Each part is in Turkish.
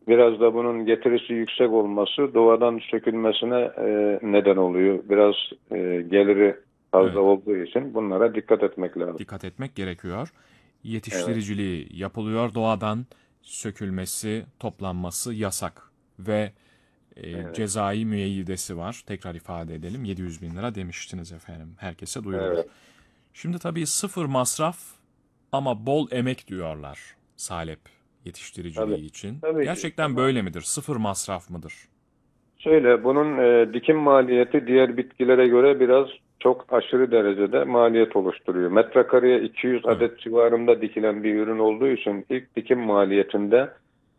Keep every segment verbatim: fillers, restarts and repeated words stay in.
biraz da bunun getirisi yüksek olması doğadan sökülmesine e, neden oluyor. Biraz e, geliri fazla Evet, olduğu için bunlara dikkat etmek lazım. dikkat etmek gerekiyor. Evet, Yetiştiriciliği yapılıyor, doğadan sökülmesi, toplanması yasak ve e, evet, cezai müeyyidesi var. Tekrar ifade edelim, yedi yüz bin lira demiştiniz efendim. Herkese duyurulur. evet. Şimdi tabii sıfır masraf ama bol emek diyorlar salep Tabii, yetiştiriciliği için. tabii ki. Gerçekten Ama böyle midir? Sıfır masraf mıdır? şöyle, bunun e, dikim maliyeti diğer bitkilere göre biraz çok aşırı derecede maliyet oluşturuyor. Metrekareye iki yüz Evet. adet civarında dikilen bir ürün olduğu için ilk dikim maliyetinde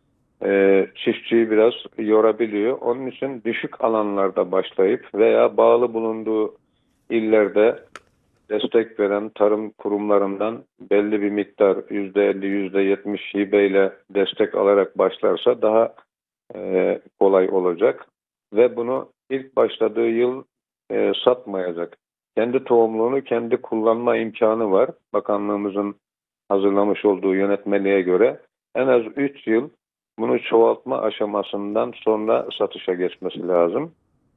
e, çiftçiyi biraz yorabiliyor. Onun için düşük alanlarda başlayıp veya bağlı bulunduğu illerde destek veren tarım kurumlarından belli bir miktar yüzde elli, yüzde yetmiş hibeyle destek alarak başlarsa daha e, kolay olacak ve bunu ilk başladığı yıl e, satmayacak. Kendi tohumluğunu kendi kullanma imkanı var. Bakanlığımızın hazırlamış olduğu yönetmeliğe göre en az üç yıl bunu çoğaltma aşamasından sonra satışa geçmesi lazım.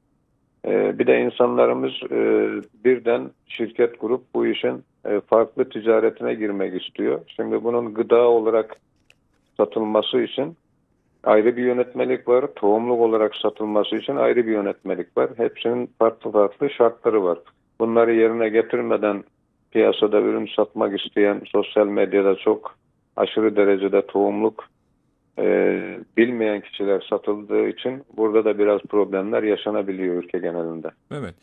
E, bir de insanlarımız e, birden şirket kurup bu işin e, farklı ticaretine girmek istiyor. Şimdi bunun gıda olarak satılması için ayrı bir yönetmelik var. Tohumluk olarak satılması için ayrı bir yönetmelik var. Hepsinin farklı farklı şartları var. Bunları yerine getirmeden piyasada ürün satmak isteyen sosyal medyada çok aşırı derecede tohumluk e, bilmeyen kişiler satıldığı için burada da biraz problemler yaşanabiliyor ülke genelinde. Evet.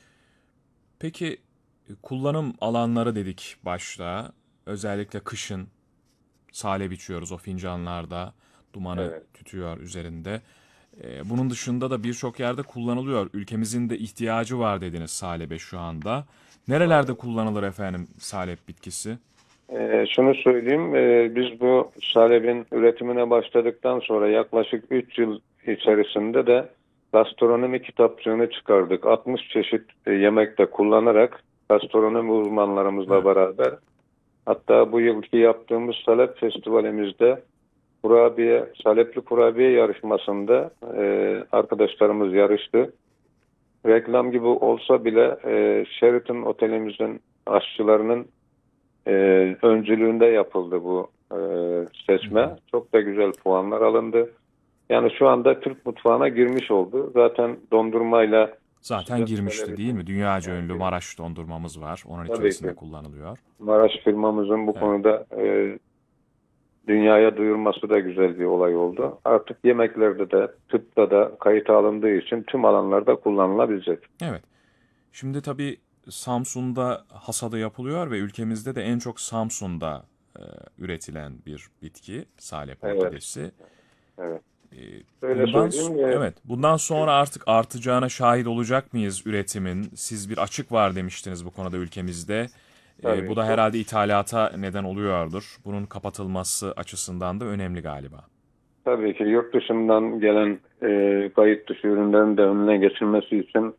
Peki e, kullanım alanları dedik başta. Özellikle kışın salep içiyoruz o fincanlarda. Dumanı Evet. tütüyor üzerinde. E, bunun dışında da birçok yerde kullanılıyor. Ülkemizin de ihtiyacı var dediniz salebe şu anda. Nerelerde kullanılır efendim salep bitkisi? Ee, şunu söyleyeyim, e, biz bu salebin üretimine başladıktan sonra yaklaşık üç yıl içerisinde de gastronomi kitapçığını çıkardık. altmış çeşit e, yemekte kullanarak gastronomi uzmanlarımızla Evet. beraber, hatta bu yılki yaptığımız salep festivalimizde kurabiye, salepli kurabiye yarışmasında e, arkadaşlarımız yarıştı. Reklam gibi olsa bile e, Sheraton otelimizin aşçılarının e, öncülüğünde yapıldı bu e, Hı hı. seçme. Çok da güzel puanlar alındı. Yani şu anda Türk mutfağına girmiş oldu. Zaten dondurmayla Zaten sıcak girmişti değil salebitin, mi? Dünyaca yani ünlü bir- Maraş dondurmamız var. Onun tabii içerisinde ki kullanılıyor. Maraş firmamızın bu Evet. konuda e, dünyaya duyurması da güzel bir olay oldu. Artık yemeklerde de tıpta da kayıt alındığı için tüm alanlarda kullanılabilecek. Evet. Şimdi tabii Samsun'da hasadı yapılıyor ve ülkemizde de en çok Samsun'da e, üretilen bir bitki, salep Evet, orkidesi. evet. E, Böyle bundan s- söyleyeyim. E, evet, bundan sonra artık artacağına şahit olacak mıyız üretimin? Siz bir açık var demiştiniz bu konuda ülkemizde. E, bu tabii da çok herhalde ithalata neden oluyordur. Bunun kapatılması açısından da önemli galiba. Tabii ki yurt dışından gelen e, kayıt dışı ürünlerin de önüne geçilmesi için